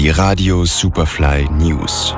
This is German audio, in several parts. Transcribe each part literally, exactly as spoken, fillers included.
Die Radio Superfly News.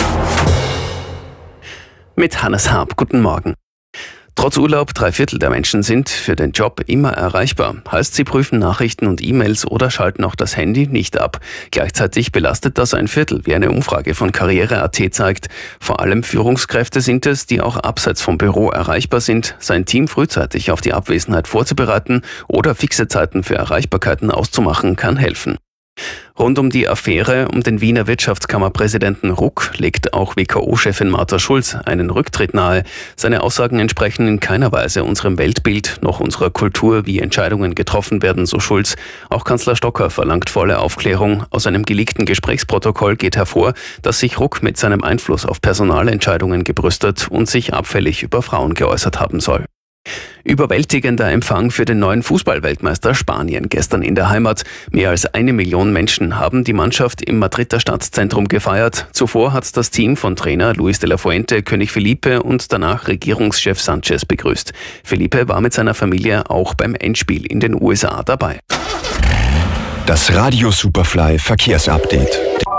Mit Hannes Harp, guten Morgen. Trotz Urlaub, drei Viertel der Menschen sind für den Job immer erreichbar. Heißt, sie prüfen Nachrichten und E-Mails oder schalten auch das Handy nicht ab. Gleichzeitig belastet das ein Viertel, wie eine Umfrage von Karriere Punkt at zeigt. Vor allem Führungskräfte sind es, die auch abseits vom Büro erreichbar sind, sein Team frühzeitig auf die Abwesenheit vorzubereiten oder fixe Zeiten für Erreichbarkeiten auszumachen, kann helfen. Rund um die Affäre um den Wiener Wirtschaftskammerpräsidenten Ruck legt auch W K O-Chefin Martha Schulz einen Rücktritt nahe. Seine Aussagen entsprechen in keiner Weise unserem Weltbild noch unserer Kultur, wie Entscheidungen getroffen werden, so Schulz. Auch Kanzler Stocker verlangt volle Aufklärung. Aus einem geleakten Gesprächsprotokoll geht hervor, dass sich Ruck mit seinem Einfluss auf Personalentscheidungen gebrüstet und sich abfällig über Frauen geäußert haben soll. Überwältigender Empfang für den neuen Fußballweltmeister Spanien gestern in der Heimat. Mehr als eine Million Menschen haben die Mannschaft im Madrider Stadtzentrum gefeiert. Zuvor hat das Team von Trainer Luis de la Fuente König Felipe und danach Regierungschef Sanchez begrüßt. Felipe war mit seiner Familie auch beim Endspiel in den U S A dabei. Das Radio Superfly Verkehrsupdate.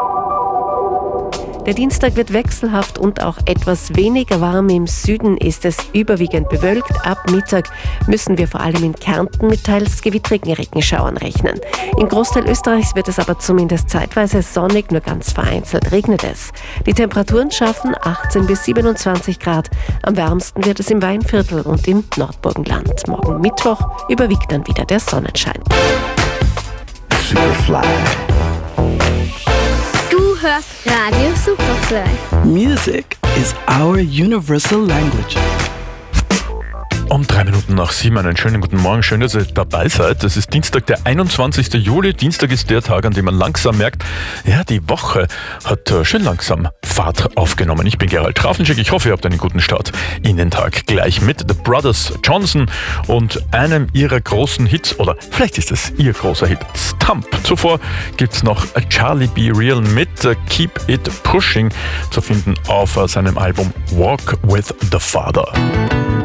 Der Dienstag wird wechselhaft und auch etwas weniger warm. Im Süden ist es überwiegend bewölkt. Ab Mittag müssen wir vor allem in Kärnten mit teils gewittrigen Regenschauern rechnen. Im Großteil Österreichs wird es aber zumindest zeitweise sonnig, nur ganz vereinzelt regnet es. Die Temperaturen schaffen achtzehn bis siebenundzwanzig Grad. Am wärmsten wird es im Weinviertel und im Nordburgenland. Morgen Mittwoch überwiegt dann wieder der Sonnenschein. Superfly. Du hörst Radio Superfly. Music is our universal language. Um drei Minuten nach sieben, einen schönen guten Morgen. Schön, dass ihr dabei seid. Das ist Dienstag, der einundzwanzigsten Juli. Dienstag ist der Tag, an dem man langsam merkt, ja, die Woche hat schön langsam Fahrt aufgenommen. Ich bin Gerald Trafenschek. Ich hoffe, ihr habt einen guten Start in den Tag. Gleich mit The Brothers Johnson und einem ihrer großen Hits, oder vielleicht ist es ihr großer Hit, Stump. Zuvor gibt's noch Charlie Be Real mit Keep It Pushing, zu finden auf seinem Album Walk with the Father.